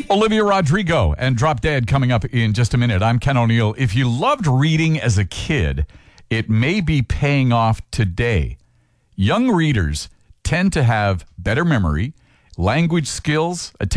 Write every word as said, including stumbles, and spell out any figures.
Olivia Rodrigo and Drop Dead coming up in just a minute. I'm Ken O'Neill. If you loved reading as a kid, it may be paying off today. Young readers tend to have better memory, language skills,